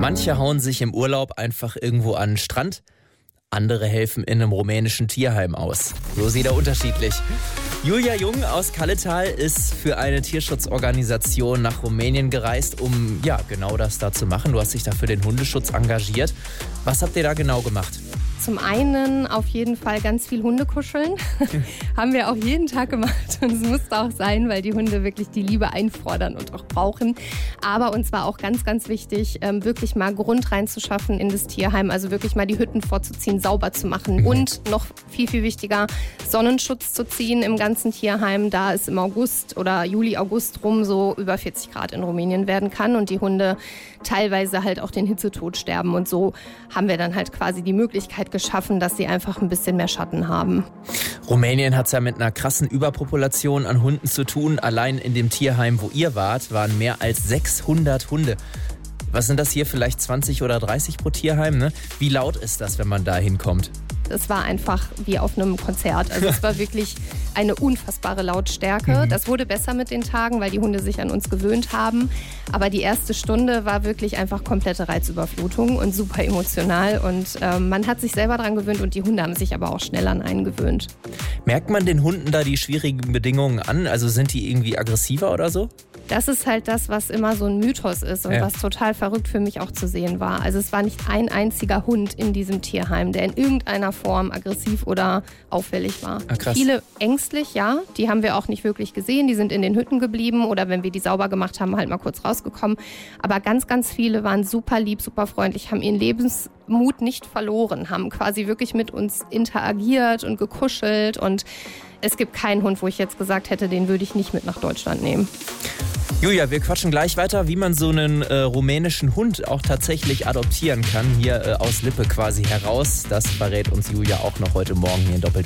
Manche hauen sich im Urlaub einfach irgendwo an den Strand, andere helfen in einem rumänischen Tierheim aus. So sieht er unterschiedlich. Julia Jung aus Kalletal ist für eine Tierschutzorganisation nach Rumänien gereist, um genau das da zu machen. Du hast dich da für den Hundeschutz engagiert. Was habt ihr da genau gemacht? Zum einen auf jeden Fall ganz viel Hundekuscheln. Haben wir auch jeden Tag gemacht. Und es musste auch sein, weil die Hunde wirklich die Liebe einfordern und auch brauchen. Aber uns war auch ganz, ganz wichtig, wirklich mal Grund reinzuschaffen in das Tierheim. Also wirklich mal die Hütten vorzuziehen, sauber zu machen. Und noch viel, viel wichtiger, Sonnenschutz zu ziehen im ganzen Tierheim. Da es im August oder Juli, August rum so über 40 Grad in Rumänien werden kann. Und die Hunde teilweise halt auch den Hitzetod sterben. Und so haben wir dann halt quasi die Möglichkeit geschaffen, dass sie einfach ein bisschen mehr Schatten haben. Rumänien hat es ja mit einer krassen Überpopulation an Hunden zu tun. Allein in dem Tierheim, wo ihr wart, waren mehr als 600 Hunde. Was sind das hier, vielleicht 20 oder 30 pro Tierheim? Ne? Wie laut ist das, wenn man da hinkommt? Es war einfach wie auf einem Konzert. Also es war wirklich eine unfassbare Lautstärke. Das wurde besser mit den Tagen, weil die Hunde sich an uns gewöhnt haben. Aber die erste Stunde war wirklich einfach komplette Reizüberflutung und super emotional. Und man hat sich selber dran gewöhnt und die Hunde haben sich aber auch schnell an einen gewöhnt. Merkt man den Hunden da die schwierigen Bedingungen an? Also sind die irgendwie aggressiver oder so? Das ist halt das, was immer so ein Mythos ist und was total verrückt für mich auch zu sehen war. Also es war nicht ein einziger Hund in diesem Tierheim, der in irgendeiner Form aggressiv oder auffällig war. Krass. Viele ängstlich, ja, die haben wir auch nicht wirklich gesehen. Die sind in den Hütten geblieben oder wenn wir die sauber gemacht haben, halt mal kurz rausgekommen. Aber ganz, ganz viele waren super lieb, super freundlich, haben ihren Lebensmut nicht verloren, haben quasi wirklich mit uns interagiert und gekuschelt. Und es gibt keinen Hund, wo ich jetzt gesagt hätte, den würde ich nicht mit nach Deutschland nehmen. Julia, wir quatschen gleich weiter, wie man so einen rumänischen Hund auch tatsächlich adoptieren kann. Hier aus Lippe quasi heraus. Das verrät uns Julia auch noch heute Morgen hier in Doppelt.